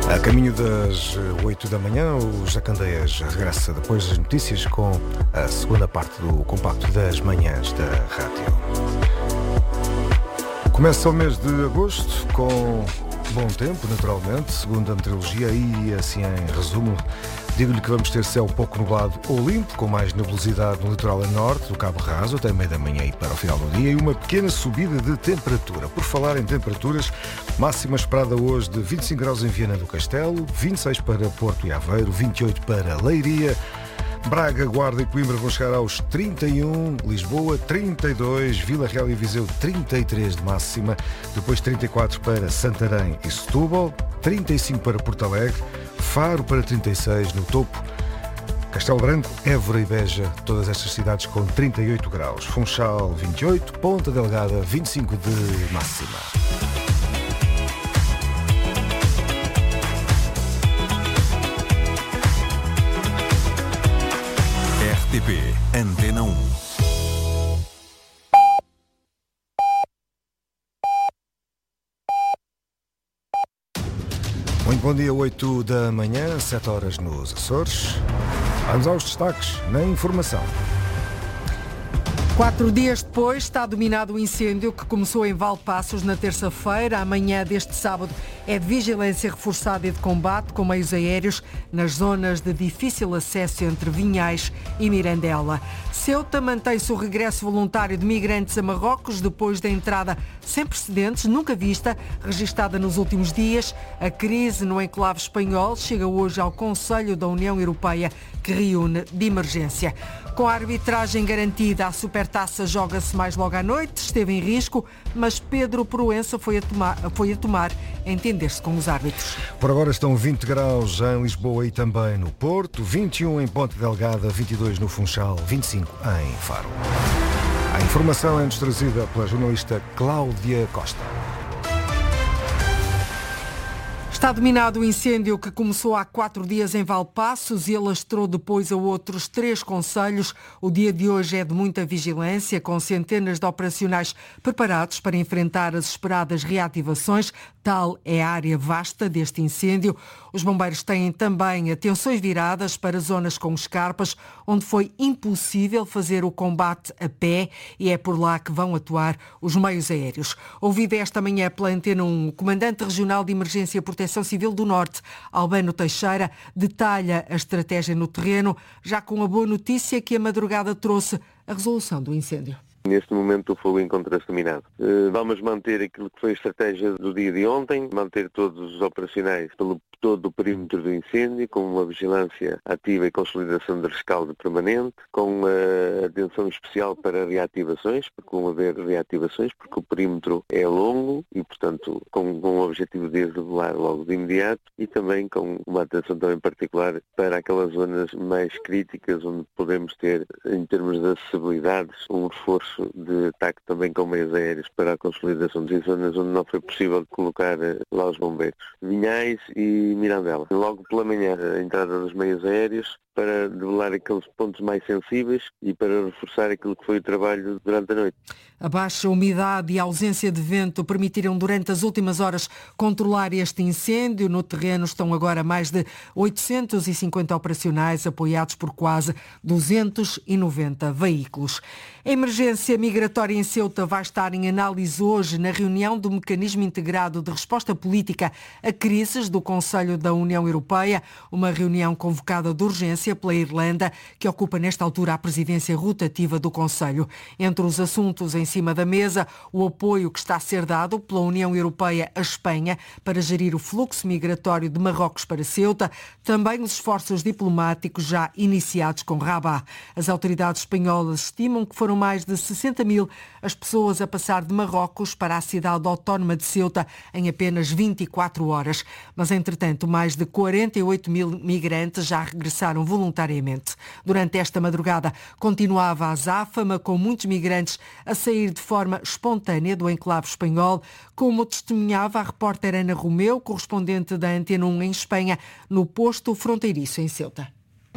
A caminho das 8 da manhã, o Jacandeias regressa depois das notícias com a segunda parte do compacto das manhãs da rádio. Começa o mês de agosto com bom tempo, naturalmente, segundo a meteorologia, e assim em resumo, digo-lhe que vamos ter céu pouco nublado ou limpo, com mais nebulosidade no litoral a norte do Cabo Raso, até meio da manhã e para o final do dia, e uma pequena subida de temperatura. Por falar em temperaturas, máxima esperada hoje de 25 graus em Viana do Castelo, 26 para Porto e Aveiro, 28 para Leiria, Braga, Guarda e Coimbra vão chegar aos 31, Lisboa 32, Vila Real e Viseu 33 de máxima, depois 34 para Santarém e Setúbal, 35 para Porto Alegre, Faro para 36 no topo, Castelo Branco, Évora e Beja, todas estas cidades com 38 graus, Funchal 28, Ponta Delgada 25 de máxima. RTP Antena 1. Muito bom dia, 8 da manhã, 7 horas nos Açores. Vamos aos destaques na informação. 4 dias depois está dominado o incêndio que começou em Valdepaços na terça-feira. Amanhã deste sábado é de vigilância reforçada e de combate com meios aéreos nas zonas de difícil acesso entre Vinhais e Mirandela. Ceuta mantém-se o regresso voluntário de migrantes a Marrocos depois da entrada sem precedentes, nunca vista, registada nos últimos dias. A crise no enclave espanhol chega hoje ao Conselho da União Europeia, que reúne de emergência. Com a arbitragem garantida, a Supertaça joga-se mais logo à noite. Esteve em risco, mas Pedro Proença foi a tomar entender-se com os árbitros. Por agora estão 20 graus em Lisboa e também no Porto, 21 em Ponte Delgada, 22 no Funchal, 25 em Faro. A informação é-nos trazida pela jornalista Cláudia Costa. Está dominado o incêndio que começou há 4 dias em Valdepaços e alastrou depois a outros 3 concelhos. O dia de hoje é de muita vigilância, com centenas de operacionais preparados para enfrentar as esperadas reativações. Tal é a área vasta deste incêndio. Os bombeiros têm também atenções viradas para zonas com escarpas, onde foi impossível fazer o combate a pé, e é por lá que vão atuar os meios aéreos. Ouvido esta manhã pela Antena 1, o Comandante Regional de Emergência e Proteção Civil do Norte, Albano Teixeira, detalha a estratégia no terreno, já com a boa notícia que a madrugada trouxe a resolução do incêndio. Neste momento o fogo encontra-se dominado. Vamos manter aquilo que foi a estratégia do dia de ontem, manter todos os operacionais pelo todo o perímetro do incêndio, com uma vigilância ativa e consolidação de rescaldo permanente, com atenção especial para reativações, porque vão haver reativações, porque o perímetro é longo e, portanto, com o objetivo de isolar logo de imediato, e também com uma atenção também particular para aquelas zonas mais críticas, onde podemos ter, em termos de acessibilidades, um reforço de ataque também com meios aéreos para a consolidação de zonas onde não foi possível colocar lá os bombeiros. Vinhais e Mirandela. Logo pela manhã, a entrada dos meios aéreos para debelar aqueles pontos mais sensíveis e para reforçar aquilo que foi o trabalho durante a noite. A baixa umidade e a ausência de vento permitiram durante as últimas horas controlar este incêndio. No terreno estão agora mais de 850 operacionais, apoiados por quase 290 veículos. A emergência migratória em Ceuta vai estar em análise hoje na reunião do Mecanismo Integrado de Resposta Política a Crises do Conselho da União Europeia, uma reunião convocada de urgência pela Irlanda, que ocupa nesta altura a presidência rotativa do Conselho. Entre os assuntos em cima da mesa, o apoio que está a ser dado pela União Europeia à Espanha para gerir o fluxo migratório de Marrocos para Ceuta, também os esforços diplomáticos já iniciados com Rabat. As autoridades espanholas estimam que foram mais de 60 mil as pessoas a passar de Marrocos para a cidade autónoma de Ceuta em apenas 24 horas. Mas, entretanto, mais de 48 mil migrantes já regressaram voluntariamente. Durante esta madrugada continuava a azáfama, com muitos migrantes a sair de forma espontânea do enclave espanhol, como testemunhava a repórter Ana Romeu, correspondente da Antena 1 em Espanha, no posto fronteiriço em Ceuta.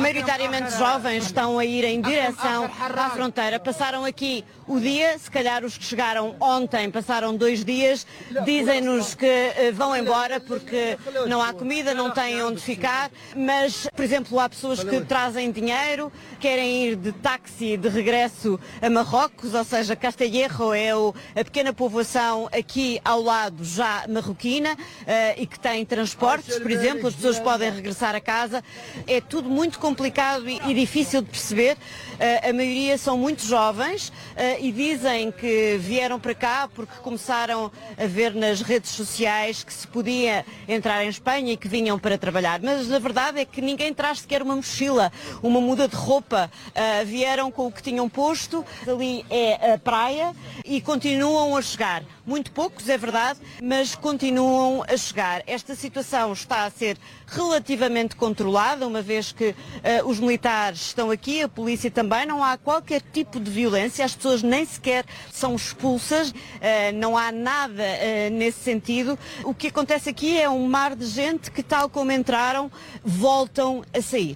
Maioritariamente jovens estão a ir em direção à fronteira. Passaram aqui o dia, se calhar os que chegaram ontem passaram 2 dias, dizem-nos que vão embora porque não há comida, não têm onde ficar, mas, por exemplo, há pessoas que trazem dinheiro, querem ir de táxi de regresso a Marrocos, ou seja, Castellerro é a pequena povoação aqui ao lado já marroquina e que tem transportes, por exemplo, as pessoas podem regressar a casa. É tudo muito complicado e difícil de perceber. A maioria são muito jovens e dizem que vieram para cá porque começaram a ver nas redes sociais que se podia entrar em Espanha e que vinham para trabalhar. Mas a verdade é que ninguém traz sequer uma mochila, uma muda de roupa. Vieram com o que tinham posto. Ali é a praia e continuam a chegar. Muito poucos, é verdade, mas continuam a chegar. Esta situação está a ser relativamente controlada, uma vez que os militares estão aqui, a polícia também, não há qualquer tipo de violência, as pessoas nem sequer são expulsas, não há nada nesse sentido. O que acontece aqui é um mar de gente que, tal como entraram, voltam a sair.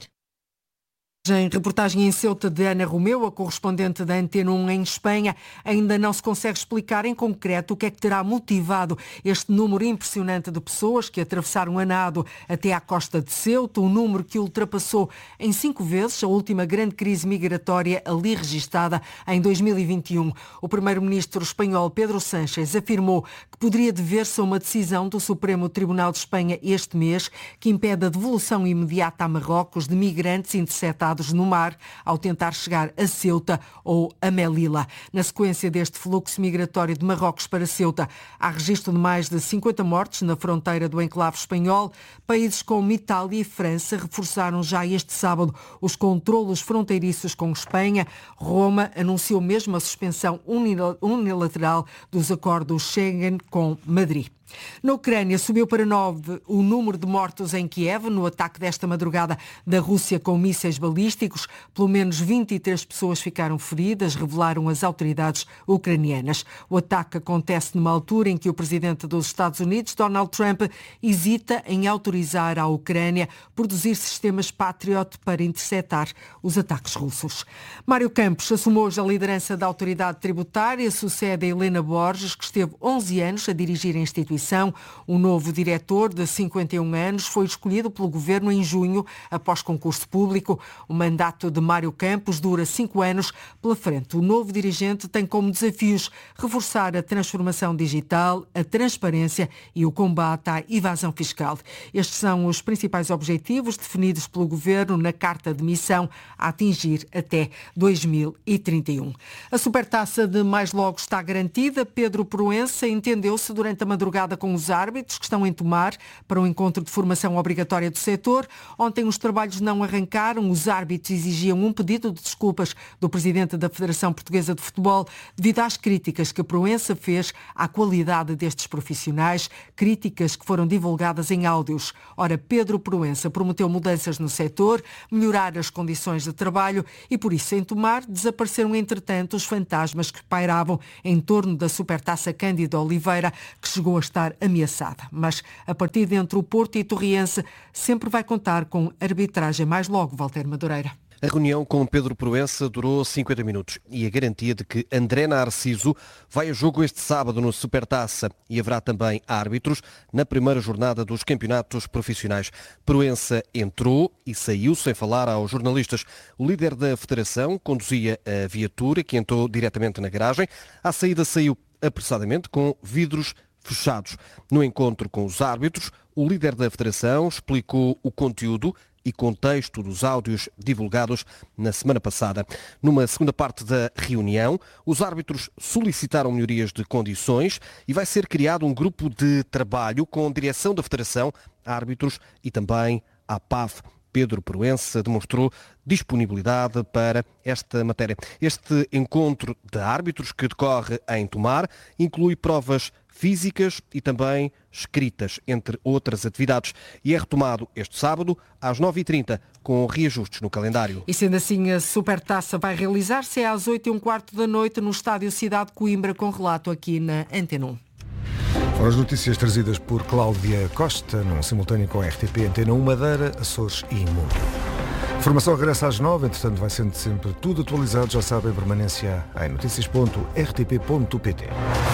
Em reportagem em Ceuta de Ana Romeu, a correspondente da Antena 1 em Espanha, ainda não se consegue explicar em concreto o que é que terá motivado este número impressionante de pessoas que atravessaram a nado até à costa de Ceuta, um número que ultrapassou em 5 vezes a última grande crise migratória ali registada em 2021. O primeiro-ministro espanhol Pedro Sánchez afirmou que poderia dever-se a uma decisão do Supremo Tribunal de Espanha este mês que impede a devolução imediata a Marrocos de migrantes interceptados no mar ao tentar chegar a Ceuta ou a Melilla. Na sequência deste fluxo migratório de Marrocos para Ceuta, há registro de mais de 50 mortes na fronteira do enclave espanhol. Países como Itália e França reforçaram já este sábado os controlos fronteiriços com Espanha. Roma anunciou mesmo a suspensão unilateral dos acordos Schengen com Madrid. Na Ucrânia, subiu para 9 o número de mortos em Kiev no ataque desta madrugada da Rússia com mísseis balísticos. Pelo menos 23 pessoas ficaram feridas, revelaram as autoridades ucranianas. O ataque acontece numa altura em que o presidente dos Estados Unidos, Donald Trump, hesita em autorizar à Ucrânia produzir sistemas Patriot para interceptar os ataques russos. Mário Campos assumiu hoje a liderança da autoridade tributária, sucede a Helena Borges, que esteve 11 anos a dirigir a instituição. O novo diretor, de 51 anos, foi escolhido pelo Governo em junho, após concurso público. O mandato de Mário Campos dura 5 anos pela frente. O novo dirigente tem como desafios reforçar a transformação digital, a transparência e o combate à evasão fiscal. Estes são os principais objetivos definidos pelo Governo na Carta de Missão a atingir até 2031. A supertaça de mais logo está garantida. Pedro Proença entendeu-se durante a madrugada com os árbitros que estão em Tomar para um encontro de formação obrigatória do setor. Ontem os trabalhos não arrancaram. Os árbitros exigiam um pedido de desculpas do presidente da Federação Portuguesa de Futebol devido às críticas que Proença fez à qualidade destes profissionais, críticas que foram divulgadas em áudios. Ora, Pedro Proença prometeu mudanças no setor, melhorar as condições de trabalho e, por isso, em Tomar, desapareceram entretanto os fantasmas que pairavam em torno da supertaça Cândido Oliveira, que chegou a estar ameaçada. Mas a partida entre o Porto e Torriense sempre vai contar com arbitragem mais logo, Walter Madureira. A reunião com Pedro Proença durou 50 minutos e a garantia de que André Narciso vai a jogo este sábado no Supertaça e haverá também árbitros na primeira jornada dos campeonatos profissionais. Proença entrou e saiu sem falar aos jornalistas. O líder da federação conduzia a viatura que entrou diretamente na garagem. À saída saiu apressadamente com vidros fechados. No encontro com os árbitros, o líder da federação explicou o conteúdo e contexto dos áudios divulgados na semana passada. Numa segunda parte da reunião, os árbitros solicitaram melhorias de condições e vai ser criado um grupo de trabalho com direção da Federação, árbitros e também a PAF. Pedro Proença demonstrou disponibilidade para esta matéria. Este encontro de árbitros que decorre em Tomar inclui provas físicas e também escritas, entre outras atividades. E é retomado este sábado, às 9h30, com reajustes no calendário. E sendo assim, a Supertaça vai realizar-se às 8h15 da noite no Estádio Cidade de Coimbra, com relato aqui na Antena 1. Foram as notícias trazidas por Cláudia Costa, num simultâneo com a RTP Antena 1 Madeira, Açores e Mundo. Informação regressa às 9, entretanto vai sendo sempre tudo atualizado, já sabe, em permanência em noticias.rtp.pt.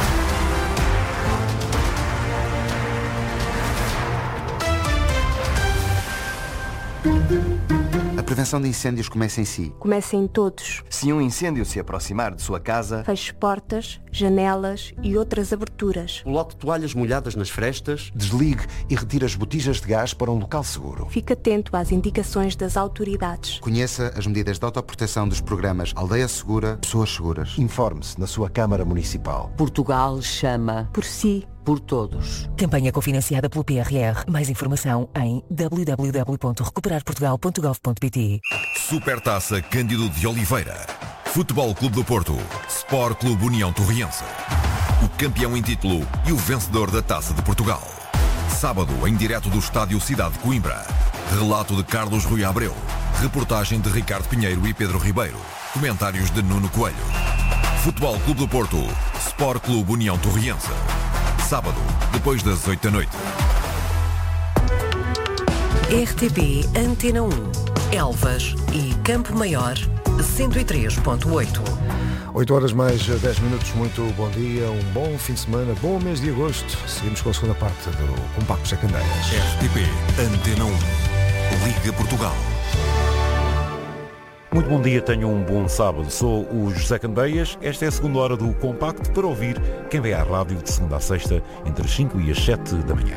A prevenção de incêndios começa em si. Começa em todos. Se um incêndio se aproximar de sua casa, feche portas, janelas e outras aberturas. Coloque toalhas molhadas nas frestas. Desligue e retire as botijas de gás para um local seguro. Fique atento às indicações das autoridades. Conheça as medidas de autoproteção dos programas Aldeia Segura, Pessoas Seguras. Informe-se na sua Câmara Municipal. Portugal chama por si. Por todos. Campanha cofinanciada pelo PRR. Mais informação em www.recuperarportugal.gov.pt. Supertaça Cândido de Oliveira. Futebol Clube do Porto. Sport Clube União Torriense. O campeão em título e o vencedor da Taça de Portugal. Sábado, em direto do Estádio Cidade de Coimbra. Relato de Carlos Rui Abreu. Reportagem de Ricardo Pinheiro e Pedro Ribeiro. Comentários de Nuno Coelho. Futebol Clube do Porto. Sport Clube União Torriense. Sábado, depois das 8 da noite. RTP Antena 1, Elvas e Campo Maior, 103.8. 8 horas mais 10 minutos, muito bom dia, um bom fim de semana, bom mês de agosto. Seguimos com a segunda parte do Compacto José Candeias. RTP Antena 1, Liga Portugal. Muito bom dia, tenham um bom sábado. Sou o José Candeias. Esta é a segunda hora do Compacto para ouvir quem vem à rádio de segunda a sexta entre as 5 e as 7 da manhã.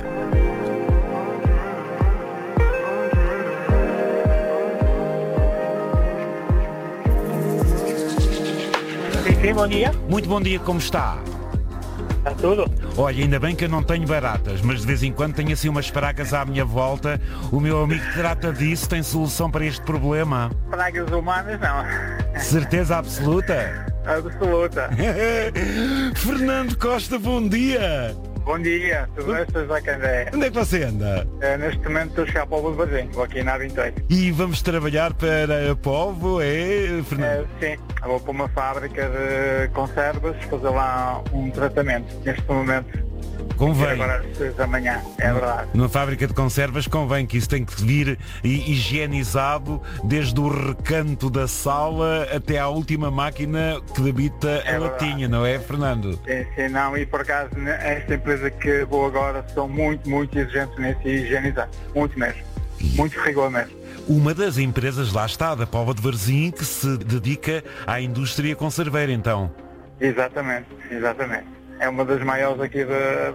Sim, bom dia. Muito bom dia, como está? Está tudo? Olha, ainda bem que eu não tenho baratas, mas de vez em quando tenho assim umas pragas à minha volta. O meu amigo trata disso, tem solução para este problema? Pragas humanas, não. Certeza absoluta? Absoluta. Fernando Costa, bom dia. Bom dia, tudo bem, José Candeias? Onde é que você anda? Neste momento estou a chegar para o Povo de Varzim, vou aqui na A28. E vamos trabalhar para a Povo, é, Fernando? Sim, vou para uma fábrica de conservas, fazer lá um tratamento, neste momento. Convém. Agora às 6 da manhã, é verdade. Numa fábrica de conservas convém que isso tem que vir higienizado desde o recanto da sala até à última máquina que debita a latinha, não é, Fernando? Sim, não, e por acaso esta empresa que vou agora são muito exigentes nesse higienizar, muito mesmo, muito rigor mesmo. Uma das empresas lá está, da Póvoa de Varzim, que se dedica à indústria conserveira, então. Exatamente. É uma das maiores aqui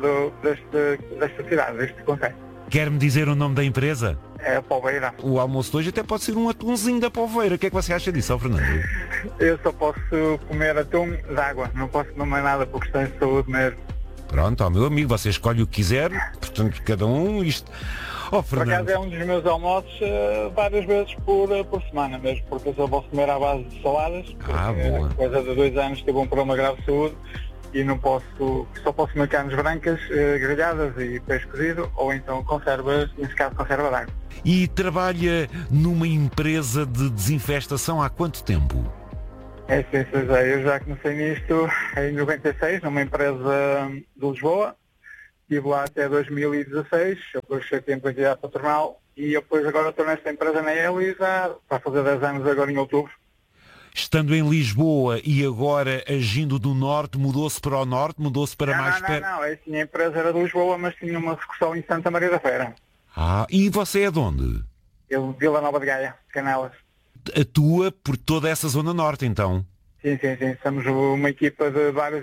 desta cidade, deste conceito. Quer-me dizer o nome da empresa? É a Polveira. O almoço de hoje até pode ser um atumzinho da Polveira. O que é que você acha disso, Fernando? Eu só posso comer atum de água. Não posso comer nada por questões de saúde mesmo. Pronto, meu amigo, você escolhe o que quiser. Portanto, cada um isto... Oh, por acaso é um dos meus almoços várias vezes por semana mesmo, porque eu só posso comer à base de saladas. Boa. Coisa de 2 anos tive um problema grave de saúde. E só posso comer carnes brancas, grelhadas e peixe cozido, ou então conservas, nesse caso conserva de água. E trabalha numa empresa de desinfestação há quanto tempo? Sim, eu já comecei nisto em 96, numa empresa de Lisboa, estive lá até 2016, depois cheguei tempo em atividade patronal, e depois agora estou nesta empresa na Elis há para fazer 10 anos agora em outubro. Estando em Lisboa e agora agindo do Norte, mudou-se para o Norte, mudou-se para mais perto? Não, a empresa era de Lisboa, mas tinha uma sucursal em Santa Maria da Feira. E você é de onde? Eu, Vila Nova de Gaia, Canelas. Atua por toda essa zona norte, então? Sim. Somos uma equipa de vários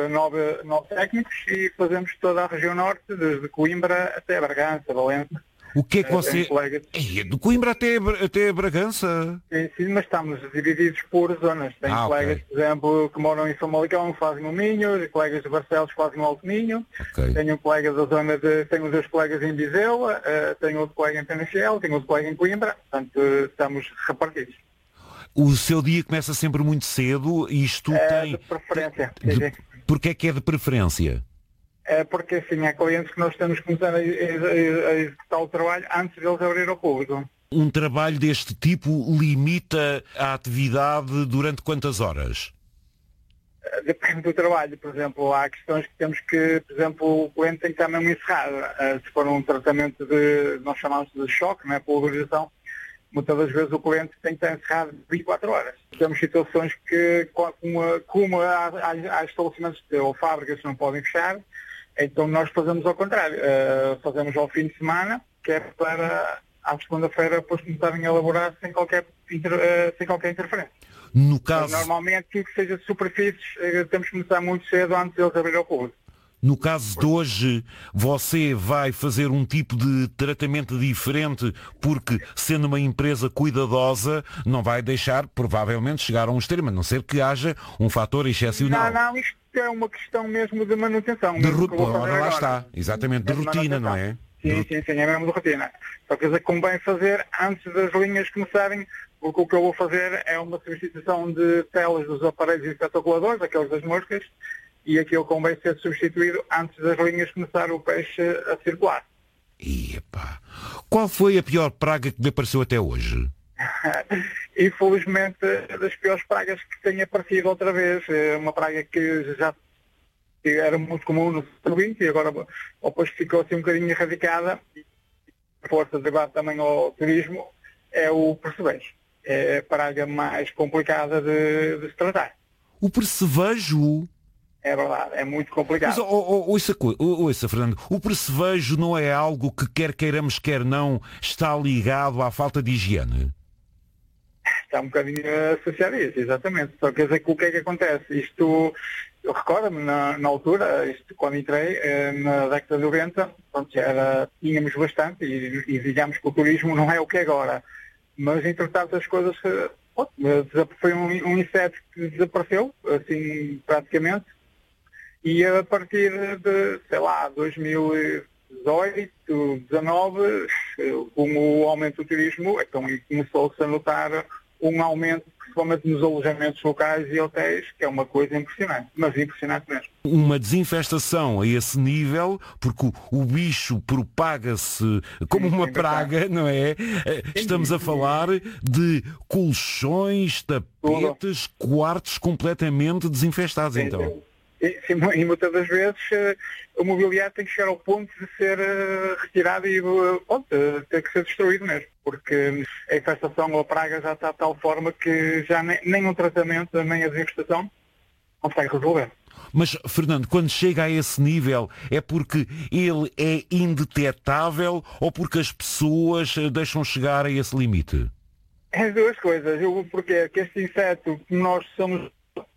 9 técnicos e fazemos toda a região norte, desde Coimbra até Bragança, Valência. O que é que você... De Coimbra até Bragança? Sim, mas estamos divididos por zonas. Tem colegas, por exemplo, que moram em São Malicão, que fazem o Minho, colegas de Barcelos que fazem o Alto Minho. Tenho um colega da zona tenho 2 colegas em Viseu, tenho outro colega em Penafiel, tenho outro colega em Coimbra, portanto estamos repartidos. O seu dia começa sempre muito cedo e isto tem... De preferência. Porquê é que é de preferência? Porque assim, há clientes que nós temos que começar a executar o trabalho antes de eles abrir ao público. Um trabalho deste tipo limita a atividade durante quantas horas? Depende do trabalho, por exemplo, há questões que temos que, por exemplo, o cliente tem que estar mesmo encerrado. Se for um tratamento nós chamamos de choque, não é, pulverização, muitas das vezes o cliente tem que estar encerrado 24 horas. Temos situações que, como há estabelecimentos ou fábricas que não podem fechar, então nós fazemos ao contrário. Fazemos ao fim de semana, que é para à segunda-feira depois começarem a elaborar sem qualquer interferência. No caso... Mas, normalmente, tudo que seja de superfícies, temos que começar muito cedo antes de eles abrir ao público. No caso de hoje, você vai fazer um tipo de tratamento diferente porque, sendo uma empresa cuidadosa, não vai deixar, provavelmente, chegar a um extremo, a não ser que haja um fator excepcional. Não, isto é uma questão mesmo de manutenção. Lá está, exatamente, de rotina, não é? Sim, é mesmo de rotina. Só que convém fazer antes das linhas começarem, porque o que eu vou fazer é uma substituição de telas dos aparelhos espetaculadores, aqueles das moscas, e aquilo convém ser substituído antes das linhas começar o peixe a circular. Epá. Qual foi a pior praga que lhe apareceu até hoje? Infelizmente, das piores pragas que tenha aparecido outra vez. Uma praga que já era muito comum no século XX e agora depois ficou assim um bocadinho erradicada. A força de debate também ao turismo é o percevejo. É a praga mais complicada de se tratar. O percevejo? É verdade, é muito complicado. Mas, ouça, Fernando, o percevejo não é algo que quer queiramos, quer não, está ligado à falta de higiene? Está um bocadinho associado a isso, exatamente. Só quer dizer que o que é que acontece? Isto, eu recordo-me na altura, quando entrei, na década de 90, tínhamos bastante e digamos que o turismo não é o que é agora. Mas, entretanto, as coisas... foi um inseto que desapareceu, assim, praticamente. E a partir de, 2018, 2019, com o aumento do turismo, então começou-se a notar um aumento, principalmente nos alojamentos locais e hotéis, que é uma coisa impressionante, mas impressionante mesmo. Uma desinfestação a esse nível, porque o bicho propaga-se como uma praga, não é? Estamos a falar de colchões, tapetes, quartos completamente desinfestados, então. E muitas das vezes o mobiliário tem que chegar ao ponto de ser retirado e ter que ser destruído mesmo, porque a infestação ou a praga já está de tal forma que já nem o tratamento, nem a desinfestação consegue resolver. Mas, Fernando, quando chega a esse nível, é porque ele é indetetável ou porque as pessoas deixam chegar a esse limite? É as duas coisas. Porque este inseto, nós somos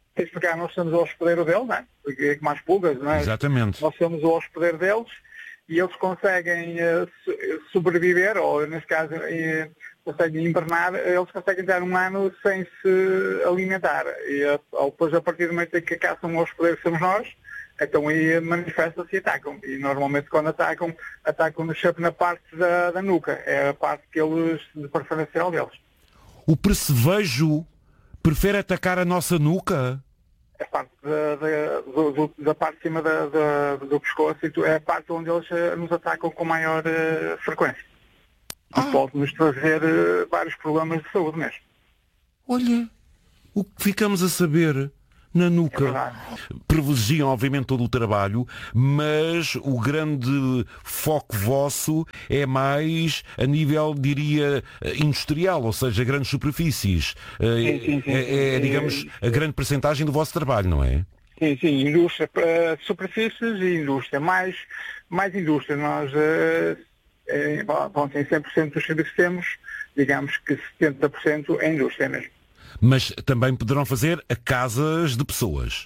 o hospedeiro deles, não é? Porque é como as pulgas, não é? Exatamente. Nós somos o hospedeiro deles e eles conseguem sobreviver, ou nesse caso conseguem hibernar, eles conseguem ter um ano sem se alimentar. E depois, a partir do momento em que caçam um hospedeiro que somos nós, então aí manifestam-se e atacam. E normalmente quando atacam sempre na parte da nuca. É a parte que eles, de preferencial deles. O percevejo prefere atacar a nossa nuca? É parte da parte de cima do pescoço, é a parte onde eles nos atacam com maior frequência. E pode-nos trazer vários problemas de saúde mesmo. Olha, o que ficamos a saber na nuca. Privilegiam, obviamente, todo o trabalho, mas o grande foco vosso é mais a nível, diria, industrial, ou seja, grandes superfícies. Sim. Digamos, a grande percentagem do vosso trabalho, não é? Sim, indústria, superfícies e indústria. Mais indústria. Nós, em 100% dos serviços temos, digamos que 70% é indústria mesmo. Mas também poderão fazer a casas de pessoas?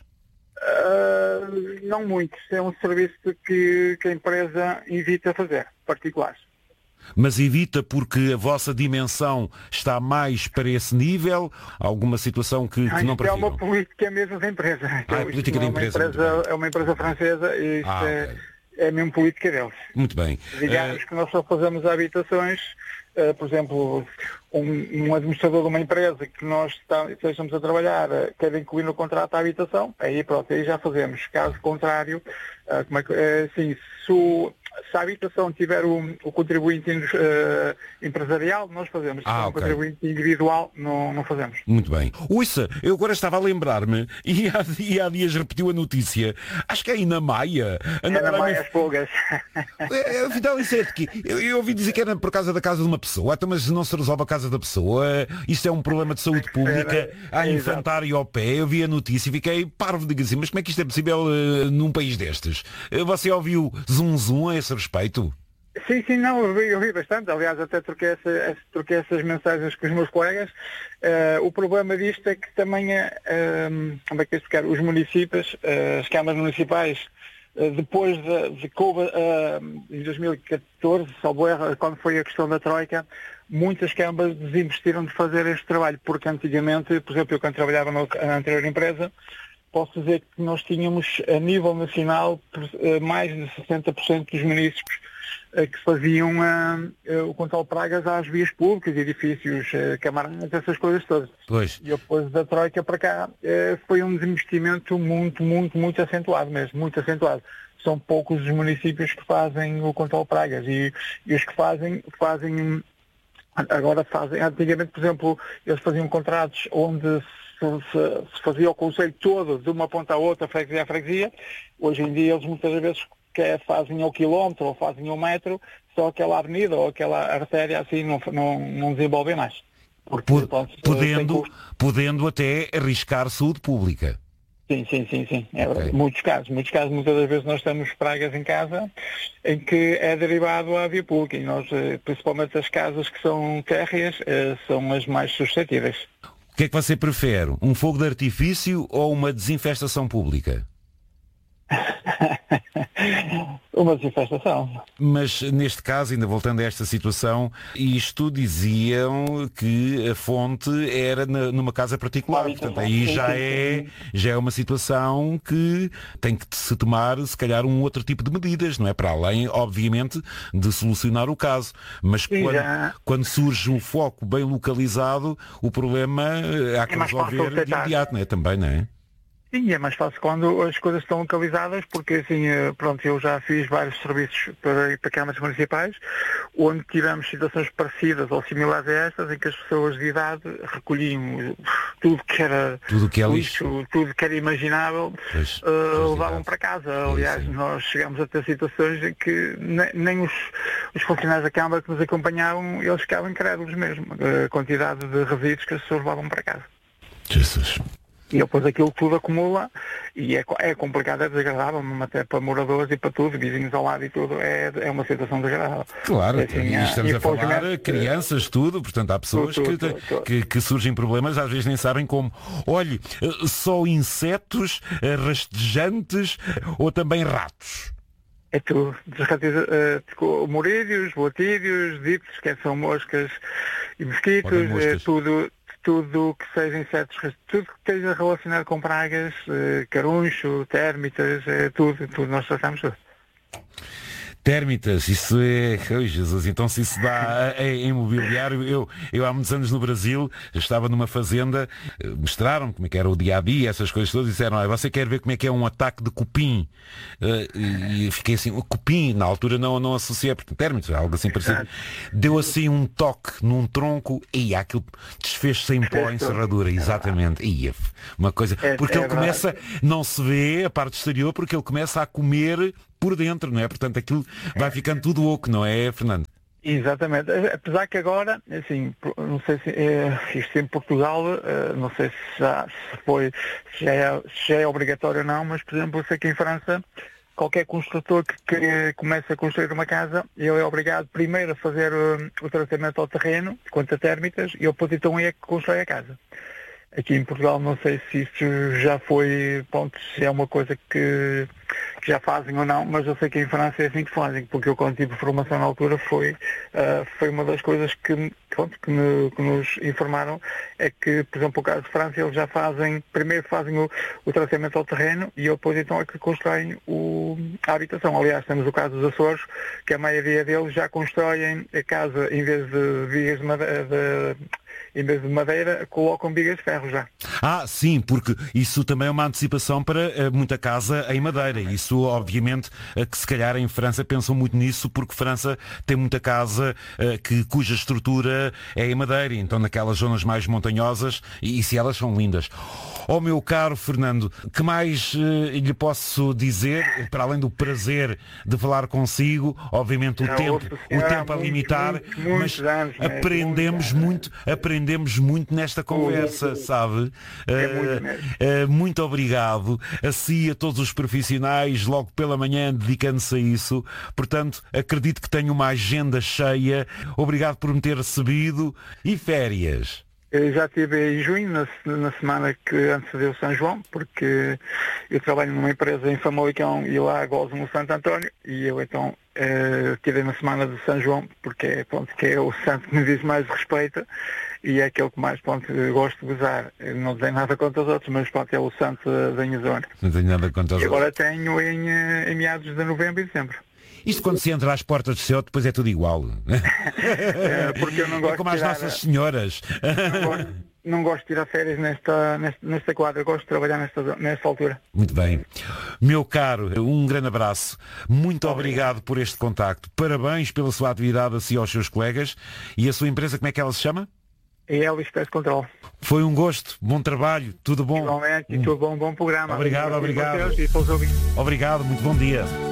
Não muito. É um serviço que a empresa evita fazer, particulares. Mas evita porque a vossa dimensão está mais para esse nível? Alguma situação que não prefiram? É uma política mesmo da empresa. É política da empresa. É uma empresa francesa e isto é mesmo política deles. Muito bem. Digamos que nós só fazemos habitações. Por exemplo, um administrador de uma empresa que nós estejamos a trabalhar quer incluir no contrato a habitação, aí já fazemos. Caso contrário, se a habitação tiver o contribuinte empresarial, nós fazemos. Se o contribuinte individual, não fazemos. Muito bem. Ouça, eu agora estava a lembrar-me, e há dias repetiu a notícia, acho que é aí na Maia. Na Maia as pulgas. Afinal, isso é de quê? Eu ouvi dizer que era por causa da casa de uma pessoa. Então, mas não se resolve a casa da pessoa. Isto é um problema de saúde pública. Há infantário ao pé. Eu vi a notícia e fiquei parvo, digo assim, mas como é que isto é possível num país destes? Você ouviu zum a esse respeito? Sim, não, eu vi bastante. Aliás, até troquei essas mensagens com os meus colegas. O problema disto é que também como é que é explicar? Os municípios, as câmaras municipais, depois de em 2014, salvo erro, quando foi a questão da Troika, muitas câmaras desinvestiram de fazer este trabalho, porque antigamente, por exemplo, eu quando trabalhava na anterior empresa, posso dizer que nós tínhamos, a nível nacional, mais de 60% dos municípios que faziam o controle de pragas às vias públicas, edifícios, camarotes, essas coisas todas. Pois. E depois da Troika para cá foi um desinvestimento muito acentuado mesmo, muito acentuado. São poucos os municípios que fazem o controle de pragas e os que fazem agora fazem. Antigamente, por exemplo, eles faziam contratos onde se fazia o concelho todo de uma ponta a outra, freguesia a freguesia. Hoje em dia eles muitas vezes fazem ao quilómetro ou fazem ao metro, só aquela avenida ou aquela artéria assim não desenvolvem mais. Porque, podendo até arriscar saúde pública. Sim. É verdade. Muitos casos, muitas das vezes nós temos pragas em casa em que é derivado à via pública e nós, principalmente as casas que são térreas, são as mais suscetíveis. O que é que você prefere? Um fogo de artifício ou uma desinfestação pública? Uma desinfestação. Mas neste caso, ainda voltando a esta situação, isto diziam que a fonte era numa casa particular. Portanto, aí já é uma situação que tem que se tomar, se calhar, um outro tipo de medidas, não é? Para além, obviamente, de solucionar o caso. Mas quando surge um foco bem localizado, o problema há que resolver de imediato, não é? Também, não é? Sim, é mais fácil quando as coisas estão localizadas, porque assim, eu já fiz vários serviços para câmaras municipais, onde tivemos situações parecidas ou similares a estas, em que as pessoas de idade recolhiam tudo que era lixo, tudo que era imaginável, levavam para casa. Aliás, nós chegámos a ter situações em que nem os funcionários da Câmara que nos acompanhavam, eles ficavam incrédulos mesmo, a quantidade de resíduos que as pessoas levavam para casa. Jesus. E depois aquilo tudo acumula e é complicado, é desagradável, até para moradores e para tudo, vizinhos ao lado e tudo, é uma situação desagradável. Claro, assim, estamos a falar crianças, tudo, portanto há pessoas que surgem problemas, às vezes nem sabem como. Olhe, só insetos, rastejantes ou também ratos? É tudo. Morídeos, botídeos, diptos, que são moscas e mosquitos, tudo que seja insetos, tudo que esteja relacionado com pragas, caruncho, térmitas, tudo nós tratamos tudo. Térmitas, isso é... Oh, Jesus, então se isso dá em imobiliário, eu há muitos anos no Brasil, estava numa fazenda, mostraram como é que era o dia-a-dia, essas coisas todas, e disseram, você quer ver como é que é um ataque de cupim? E fiquei assim, o cupim, na altura não associei, porque térmitas, algo assim parecido. Deu assim um toque num tronco e aquilo desfez-se em pó, em serradura, exatamente. E uma coisa, porque ele começa, não se vê a parte exterior, porque ele começa a comer por dentro, não é? Portanto, aquilo vai ficando tudo oco, não é, Fernando? Exatamente. Apesar que agora, assim, não sei se isto em Portugal, não sei se já é obrigatório ou não, mas, por exemplo, eu sei que em França, qualquer construtor que comece a construir uma casa, ele é obrigado primeiro a fazer o tratamento ao terreno, quanto a térmitas, e depois então é que constrói a casa. Aqui em Portugal não sei se isso já foi, se é uma coisa que já fazem ou não, mas eu sei que em França é assim que fazem, porque eu quando tive formação na altura foi uma das coisas que nos informaram, é que, por exemplo, o caso de França, eles já primeiro fazem o tratamento ao terreno e depois então é que constroem a habitação. Aliás, temos o caso dos Açores, que a maioria deles já constroem a casa, em vez de vias em vez de madeira, colocam bigas de ferro já. Sim, porque isso também é uma antecipação para muita casa em madeira. Isso, obviamente, que se calhar em França pensam muito nisso, porque França tem muita casa cuja estrutura é em madeira, então naquelas zonas mais montanhosas, e se elas são lindas. Meu caro Fernando, que mais lhe posso dizer, para além do prazer de falar consigo, obviamente o tempo a limitar, mas aprendemos muito nesta conversa, sabe? Muito obrigado a si e a todos os profissionais, logo pela manhã dedicando-se a isso. Portanto, acredito que tenho uma agenda cheia. Obrigado por me ter recebido. E férias? Eu já estive em junho, na semana que antecedeu São João, porque eu trabalho numa empresa em Famalicão e lá gozam o Santo António, e eu então estive na semana de São João, porque que é o santo que me diz mais respeito e é aquele que mais gosto de gozar. Eu não tenho nada contra os outros, mas é o santo da minha zona. Não tenho nada contra os outros. Agora tenho em meados de novembro e dezembro. Isto quando se entra às portas de céu, depois é tudo igual. Porque eu não gosto como as Nossas Senhoras. Não gosto de tirar férias nesta quadra, gosto de trabalhar nesta altura. Muito bem. Meu caro, um grande abraço. Muito obrigado por este contacto. Parabéns pela sua atividade a si e aos seus colegas. E a sua empresa, como é que ela se chama? É Elvis Pest Control. Foi um gosto, bom trabalho, tudo bom. Igualmente, tudo bom programa. Obrigado. Obrigado, muito bom dia.